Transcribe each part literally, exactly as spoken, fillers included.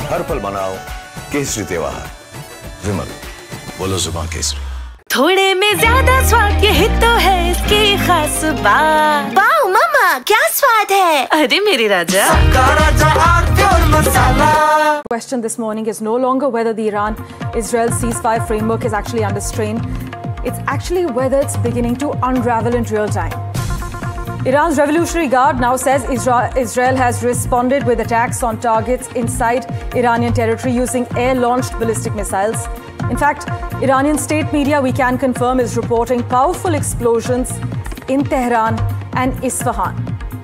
हर पल मनाओ केसरी त्योहार। विमल, बोलो जुबान केसरी। थोड़े में ज्यादा स्वाद, यही तो है इसकी खास बात। वाओ मामा, क्या स्वाद है? अरे मेरे राजा। Question this morning is no longer whether the Iran-Israel ceasefire framework is actually under strain. It's actually whether it's beginning to unravel in real time. Iran's Revolutionary Guard now says Israel has responded with attacks on targets inside Iranian territory using air-launched ballistic missiles. In fact, Iranian state media, we can confirm, is reporting powerful explosions in Tehran and Isfahan.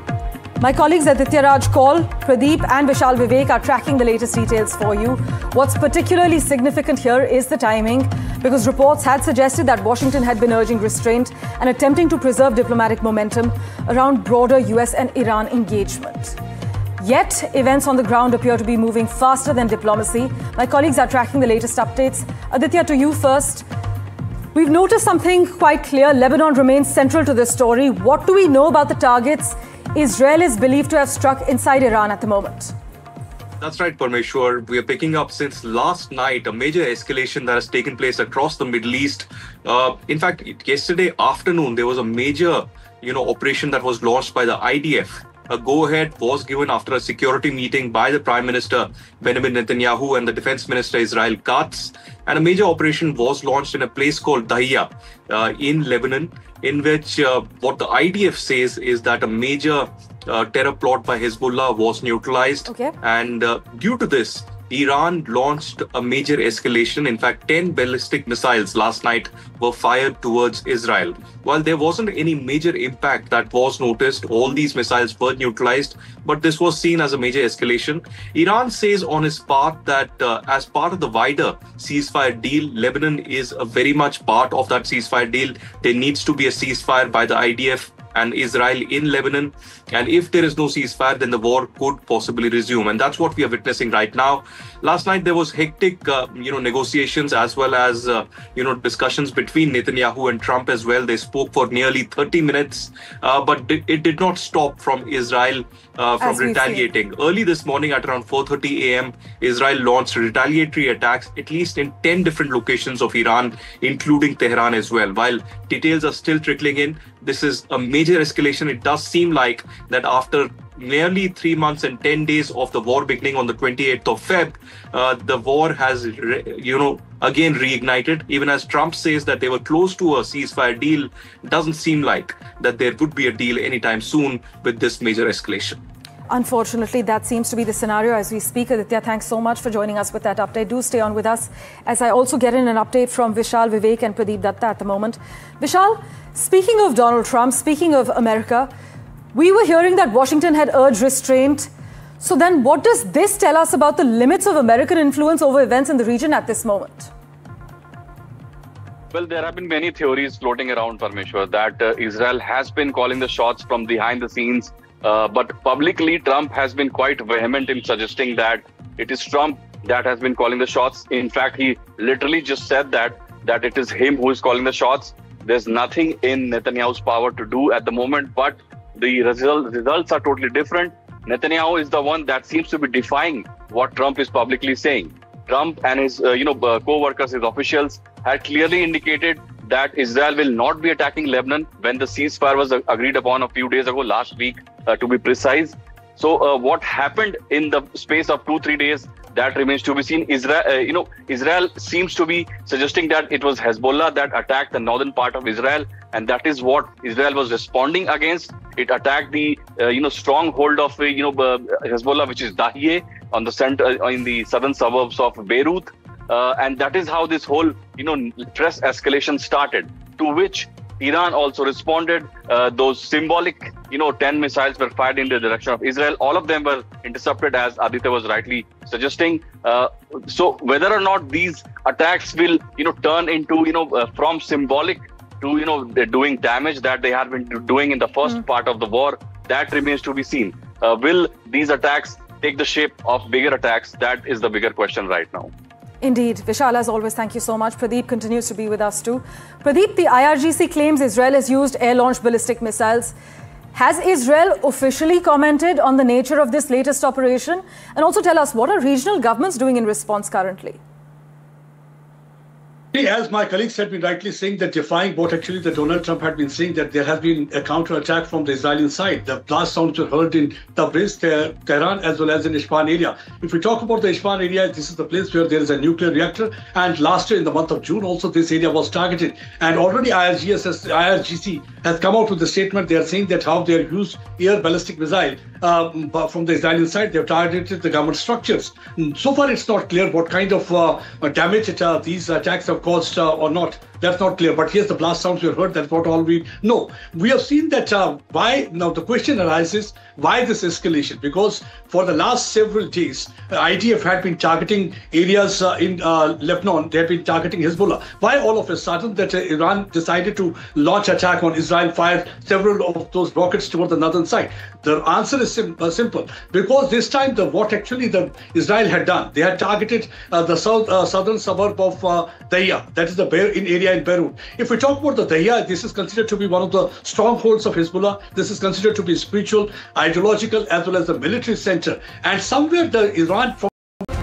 My colleagues Aditya Raj Kaul, Pradeep and Vishal Vivek are tracking the latest details for you. What's particularly significant here is the timing, because reports had suggested that Washington had been urging restraint and attempting to preserve diplomatic momentum around broader U S and Iran engagement. Yet, events on the ground appear to be moving faster than diplomacy. My colleagues are tracking the latest updates. Aditya, to you first. We've noticed something quite clear. Lebanon remains central to this story. What do we know about the targets Israel is believed to have struck inside Iran at the moment? That's right, Parmeshwar. We are picking up since last night a major escalation that has taken place across the Middle East. Uh, in fact, yesterday afternoon, there was a major, you know, operation that was launched by the I D F. A go-ahead was given after a security meeting by the Prime Minister Benjamin Netanyahu and the Defense Minister Israel Katz. And a major operation was launched in a place called Dahiya uh, in Lebanon, in which uh, what the I D F says is that a major uh, terror plot by Hezbollah was neutralized. Okay. And uh, due to this, Iran launched a major escalation. In fact, ten ballistic missiles last night were fired towards Israel. While there wasn't any major impact that was noticed, all these missiles were neutralized, but this was seen as a major escalation. Iran says on its part that uh, as part of the wider ceasefire deal, Lebanon is a very much part of that ceasefire deal. There needs to be a ceasefire by the I D F and Israel in Lebanon. And if there is no ceasefire, then the war could possibly resume. And that's what we are witnessing right now. Last night, there was hectic, uh, you know, negotiations as well as, uh, you know, discussions between Netanyahu and Trump as well. They spoke for nearly thirty minutes, uh, but it did not stop from Israel uh, from retaliating. Early this morning at around four thirty a m, Israel launched retaliatory attacks, at least in ten different locations of Iran, including Tehran as well. While details are still trickling in, this is a major escalation. It does seem like that after nearly three months and ten days of the war beginning on the twenty-eighth of February, uh, the war has, you know, again reignited. Even as Trump says that they were close to a ceasefire deal, it doesn't seem like that there would be a deal anytime soon with this major escalation. Unfortunately, that seems to be the scenario as we speak. Aditya, thanks so much for joining us with that update. Do stay on with us as I also get in an update from Vishal Vivek and Pradeep Datta at the moment. Vishal, speaking of Donald Trump, speaking of America, we were hearing that Washington had urged restraint. So then what does this tell us about the limits of American influence over events in the region at this moment? Well, there have been many theories floating around, Parmeshwar, that uh, Israel has been calling the shots from behind the scenes. Uh, but publicly, Trump has been quite vehement in suggesting that it is Trump that has been calling the shots. In fact, he literally just said that, that it is him who is calling the shots. There's nothing in Netanyahu's power to do at the moment, but the result, results are totally different. Netanyahu is the one that seems to be defying what Trump is publicly saying. Trump and his uh, you know, uh, co-workers, his officials, had clearly indicated that Israel will not be attacking Lebanon when the ceasefire was uh, agreed upon a few days ago, last week, uh, to be precise. So uh, what happened in the space of two, three days, that remains to be seen. Israel, uh, you know, Israel seems to be suggesting that it was Hezbollah that attacked the northern part of Israel, and that is what Israel was responding against. It attacked the, uh, you know, stronghold of, uh, you know, uh, Hezbollah, which is Dahieh, on the center, uh, in the southern suburbs of Beirut, uh, and that is how this whole, you know, stress escalation started. To which Iran also responded. Uh, those symbolic, you know, ten missiles were fired in the direction of Israel. All of them were intercepted, as Aditya was rightly suggesting. Uh, so whether or not these attacks will, you know, turn into, you know, uh, from symbolic to, you know, doing damage that they had been doing in the first mm. part of the war, that remains to be seen. Uh, will these attacks take the shape of bigger attacks? That is the bigger question right now. Indeed. Vishal, as always, thank you so much. Pradeep continues to be with us too. Pradeep, the I R G C claims Israel has used air-launched ballistic missiles. Has Israel officially commented on the nature of this latest operation? And also tell us, what are regional governments doing in response currently? As my colleagues had been rightly saying, that defying what actually the Donald Trump had been saying, that there has been a counterattack from the Israeli side. The blast sounds were heard in Tabriz, Tehran, as well as in Isfahan area. If we talk about the Isfahan area, this is the place where there is a nuclear reactor. And last year in the month of June, also this area was targeted. And already I R G S, I R G C has come out with a statement. They are saying that how they have used air ballistic missile um, from the Israeli side. They have targeted the government structures. So far, it's not clear what kind of uh, damage it, uh, these attacks have caused uh, or not. That's not clear. But here's the blast sounds we heard. That's what all we know. We have seen that uh, why now the question arises, why this escalation? Because for the last several days, uh, I D F had been targeting areas uh, in uh, Lebanon. They had been targeting Hezbollah. Why all of a sudden that uh, Iran decided to launch attack on Israel, fire several of those rockets toward the northern side? The answer is sim- uh, simple. Because this time, the what actually the Israel had done, they had targeted uh, the south uh, southern suburb of uh, Daya. That is the Beir in area in Beirut. If we talk about the Daya, this is considered to be one of the strongholds of Hezbollah. This is considered to be spiritual, ideological, as well as the military center. And somewhere the Iran from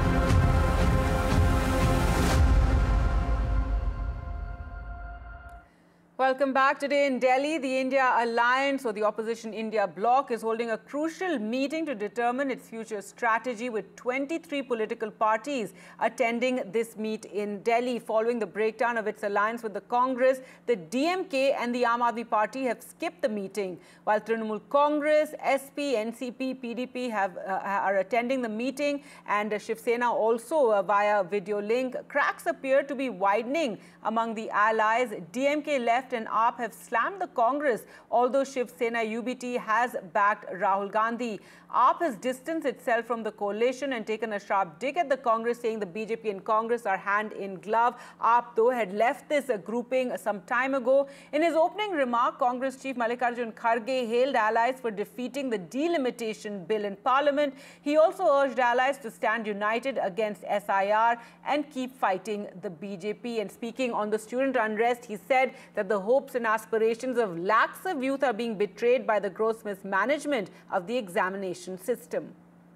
Welcome back. Today in Delhi, the India Alliance, or the opposition India bloc, is holding a crucial meeting to determine its future strategy, with twenty-three political parties attending this meet in Delhi. Following the breakdown of its alliance with the Congress, the D M K and the Aam Aadmi Party have skipped the meeting, while Trinamool Congress, S P, N C P, P D P have, uh, are attending the meeting, and uh, Shiv Sena also uh, via video link. Cracks appear to be widening among the allies. D M K left and A A P have slammed the Congress, although Shiv Sena U B T has backed Rahul Gandhi. A A P has distanced itself from the coalition and taken a sharp dig at the Congress, saying the B J P and Congress are hand in glove. A A P, though, had left this uh, grouping some time ago. In his opening remark, Congress Chief Mallikarjun Kharge hailed allies for defeating the delimitation bill in Parliament. He also urged allies to stand united against S I R and keep fighting the B J P. And speaking on the student unrest, he said that the hopes and aspirations of lakhs of youth are being betrayed by the gross mismanagement of the examination system.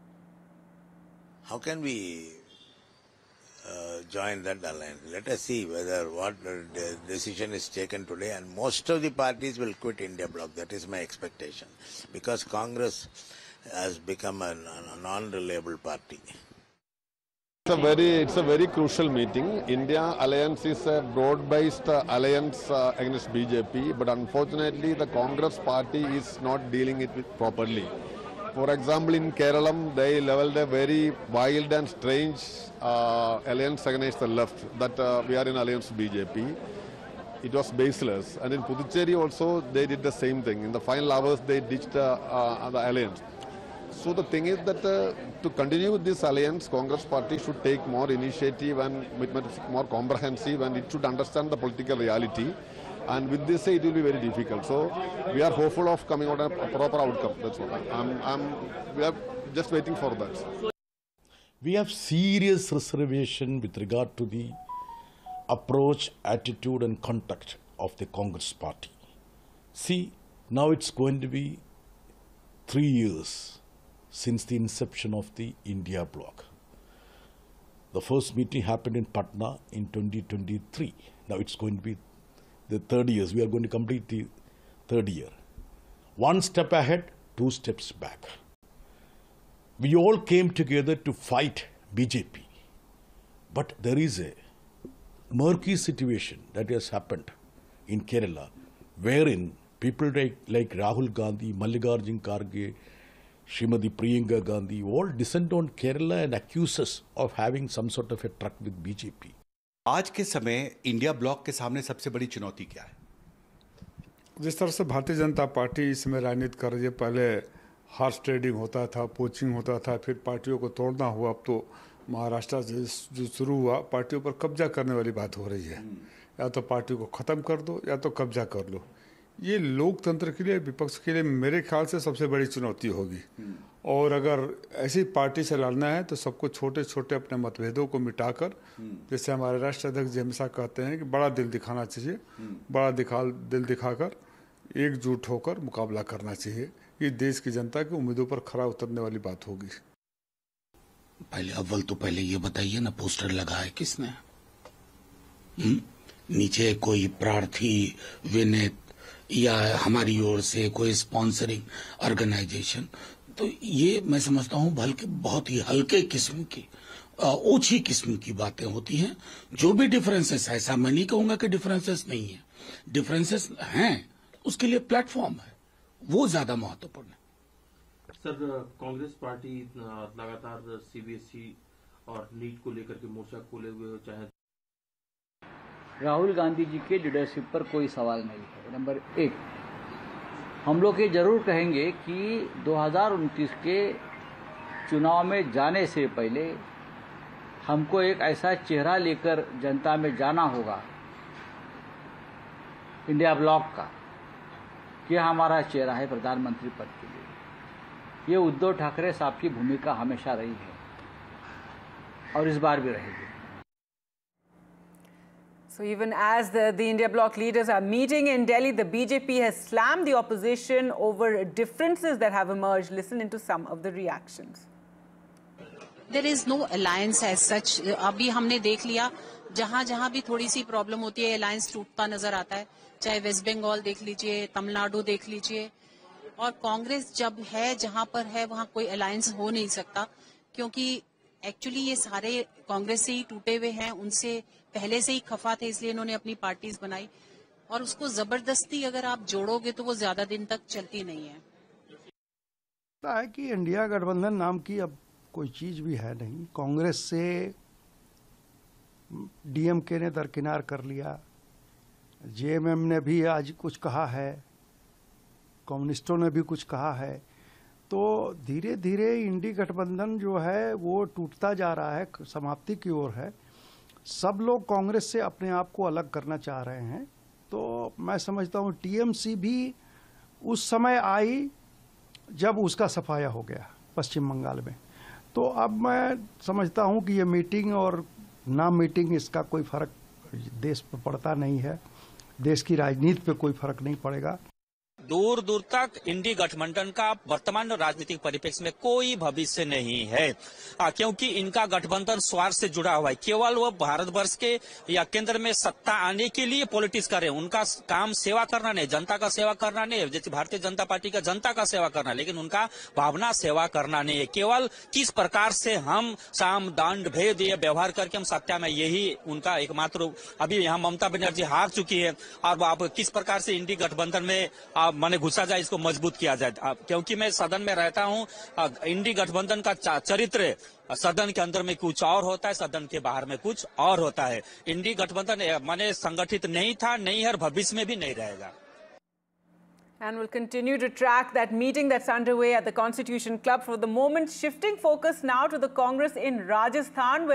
How can we uh, join that alliance? Let us see whether what uh, decision is taken today, and most of the parties will quit India bloc. That is my expectation, because Congress has become a, a non-reliable party. It's a very, it's a very crucial meeting. India Alliance is a broad-based uh, alliance uh, against B J P, but unfortunately the Congress party is not dealing it with properly. For example, in Kerala, they leveled a very wild and strange uh, alliance against the left, that uh, we are in alliance with B J P. It was baseless. And in Puducherry also, they did the same thing. In the final hours, they ditched uh, uh, the alliance. So the thing is that uh, to continue with this alliance, Congress party should take more initiative and more comprehensive, and it should understand the political reality. And with this, it will be very difficult. So we are hopeful of coming out a proper outcome. That's what I'm, I'm, we are just waiting for that. We have serious reservation with regard to the approach, attitude and conduct of the Congress party. See, now it's going to be three years since the inception of the India bloc. The first meeting happened in Patna in twenty twenty-three. Now it's going to be the third year. We are going to complete the third year. One step ahead, two steps back. We all came together to fight B J P. But there is a murky situation that has happened in Kerala, wherein people like, like Rahul Gandhi, Mallikarjun Kharge, Srimati Priyanka Gandhi all descend on Kerala and accuse us of having some sort of a truck with B J P. आज के समय India block के सामने सबसे बड़ी चुनौती क्या है? जिस तरह से भारतीय जनता पार्टी इस समय राजनीति कर रही है, पहले हॉर्स ट्रेडिंग होता था, पोचिंग होता था, फिर पार्टियों को तोड़ना हुआ, अब तो महाराष्ट्र से जो शुरू हुआ, पार्टियों पर कब्जा करने वाली बात हो रही है। या तो पार्टी को ख़त्म कर दो या तो कब्जा कर लो। ये लोकतंत्र के लिए, विपक्ष के लिए मेरे ख्याल से सबसे बड़ी चुनौती होगी। और अगर ऐसी पार्टी से लड़ना है तो सबको छोटे छोटे अपने मतभेदों को मिटाकर, जैसे हमारे राष्ट्रीय अध्यक्ष जी हमेशा कहते हैं कि बड़ा दिल दिखाना चाहिए, बड़ा दिखा दिल दिखाकर एकजुट होकर मुकाबला करना चाहिए। ये देश की जनता की उम्मीदों पर खरा उतरने वाली बात होगी। पहले अव्वल तो पहले ये बताइए ना, पोस्टर लगा है किसने? हुँ? नीचे कोई प्रार्थी विनेत या हमारी ओर से कोई स्पॉन्सरिंग ऑर्गेनाइजेशन, तो ये मैं समझता हूँ बल्कि बहुत ही हल्के किस्म की, ओछी किस्म की बातें होती हैं। जो भी डिफरेंसेस है, ऐसा मैं नहीं कहूंगा कि डिफरेंसेस नहीं है, डिफरेंसेस हैं, उसके लिए प्लेटफॉर्म है, वो ज्यादा महत्वपूर्ण है। सर, कांग्रेस पार्टी लगातार सीबीएसई और नीट को लेकर के मोर्चा खोले हुए, चाहे राहुल गांधी जी के लीडरशिप पर कोई सवाल नहीं है। नंबर एक, हम लोग ये जरूर कहेंगे कि दो हज़ार उनतीस के चुनाव में जाने से पहले हमको एक ऐसा चेहरा लेकर जनता में जाना होगा इंडिया ब्लॉक का, कि हमारा चेहरा है प्रधानमंत्री पद के लिए। ये उद्धव ठाकरे साहब की भूमिका हमेशा रही है और इस बार भी रहेगी। So even as the, the India bloc leaders are meeting in Delhi, the B J P has slammed the opposition over differences that have emerged. Listen into some of the reactions. There is no alliance as such. अभी हमने देख लिया, जहाँ जहाँ भी थोड़ी सी problem होती है अलायंस टूटता नजर आता है। चाहे वेस्ट बंगाल देख लीजिए, तमिलनाडु देख लीजिए, और कांग्रेस जब है जहाँ पर है वहाँ कोई अलायंस हो नहीं सकता, क्योंकि एक्चुअली ये सारे कांग्रेस से ही टूटे हुए हैं, उनसे पहले से ही खफा थे, इसलिए इन्होंने अपनी पार्टीज बनाई, और उसको जबरदस्ती अगर आप जोड़ोगे तो वो ज्यादा दिन तक चलती नहीं है। है कि इंडिया गठबंधन नाम की अब कोई चीज भी है नहीं। कांग्रेस से डीएमके ने दरकिनार कर लिया, जेएमएम ने भी आज कुछ कहा है, कम्युनिस्टों ने भी कुछ कहा है, तो धीरे धीरे इंडी गठबंधन जो है वो टूटता जा रहा है, समाप्ति की ओर है। सब लोग कांग्रेस से अपने आप को अलग करना चाह रहे हैं। तो मैं समझता हूँ टीएमसी भी उस समय आई जब उसका सफाया हो गया पश्चिम बंगाल में। तो अब मैं समझता हूँ कि ये मीटिंग और ना मीटिंग इसका कोई फर्क देश पर पड़ता नहीं है, देश की राजनीति पे कोई फर्क नहीं पड़ेगा। दूर दूर तक इंडी गठबंधन का वर्तमान राजनीतिक परिप्रेक्ष्य में कोई भविष्य नहीं है, आ, क्योंकि इनका गठबंधन स्वार्थ से जुड़ा हुआ है। केवल वो भारतवर्ष के या केंद्र में सत्ता आने के लिए पॉलिटिक्स कर रहे हैं। उनका काम सेवा करना नहीं, जनता का सेवा करना नहीं है, जैसे भारतीय जनता पार्टी का जनता का सेवा करना, लेकिन उनका भावना सेवा करना नहीं है। केवल किस प्रकार से हम साम दंड भेद ये व्यवहार करके हम सत्ता में, यही उनका एकमात्र। अभी यहाँ ममता बनर्जी हार चुकी है, और आप किस प्रकार से इंडी गठबंधन में माने घुसा जाए, इसको मजबूत किया जाए। क्योंकि मैं सदन में रहता हूं, इंडी गठबंधन का चरित्र सदन के अंदर में कुछ और होता है, सदन के बाहर में कुछ और होता है। इंडी गठबंधन माने संगठित नहीं था, नहीं है, और भविष्य में भी नहीं रहेगा। And we'll continue to track that meeting that's underway at the Constitution Club. For the moment, shifting focus now to the Congress in Rajasthan, where